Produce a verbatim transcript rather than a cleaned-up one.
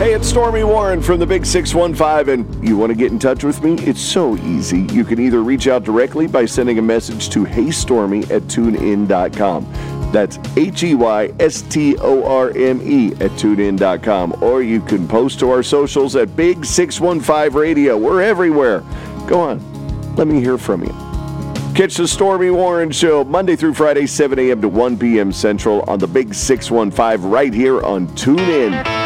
Hey, it's Stormy Warren from the Big six one five, and you want to get in touch with me? It's so easy. You can either reach out directly by sending a message to heystormy at tune in dot com. That's H E Y S T O R M E at tune in dot com. Or you can post to our socials at Big six one five Radio. We're everywhere. Go on. Let me hear from you. Catch the Stormy Warren Show Monday through Friday, seven a.m. to one p.m. Central on the Big six one five right here on TuneIn.